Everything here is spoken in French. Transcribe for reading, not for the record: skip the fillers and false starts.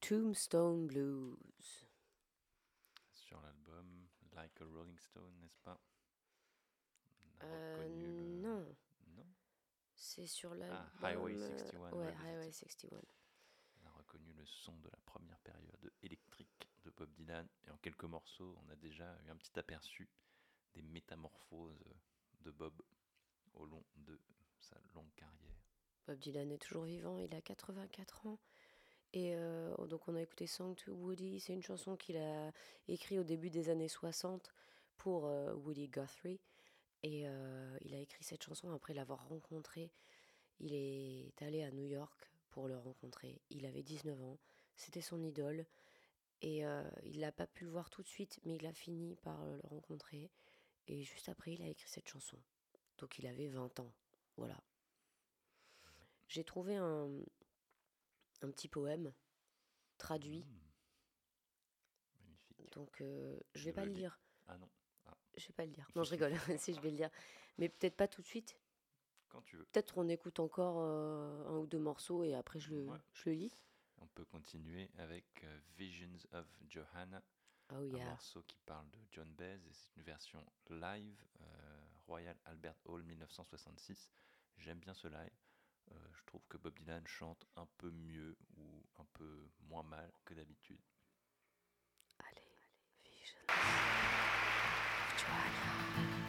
Tombstone Blues. Sur l'album Like a Rolling Stone, n'est-ce pas? On a reconnu Non, Non? c'est sur l'album... Highway 61. Ouais, Revisited. Highway 61. On a reconnu le son de la première période électrique de Bob Dylan. Et en quelques morceaux, on a déjà eu un petit aperçu des métamorphoses de Bob au long de sa longue carrière. Bob Dylan est toujours vivant, il a 84 ans. Et donc on a écouté Song to Woody, c'est une chanson qu'il a écrite au début des années 60 pour Woody Guthrie. Et il a écrit cette chanson après l'avoir rencontré. Il est allé à New York pour le rencontrer. Il avait 19 ans, c'était son idole. Et il n'a pas pu le voir tout de suite, mais il a fini par le rencontrer. Et juste après, il a écrit cette chanson. Donc il avait 20 ans. Voilà. J'ai trouvé un petit poème traduit. Magnifique. Donc je vais pas le lire. Ah non. Je vais pas le lire. Non, je rigole. Si, je vais le lire. Mais peut-être pas tout de suite. Quand tu veux. Peut-être on écoute encore un ou deux morceaux et après je le lis. On peut continuer avec Visions of Johanna. Oh yeah. Un morceau qui parle de John Baez et c'est une version live, Royal Albert Hall 1966. J'aime bien ce live. Je trouve que Bob Dylan chante un peu mieux ou un peu moins mal que d'habitude. Allez, Visions of Johanna.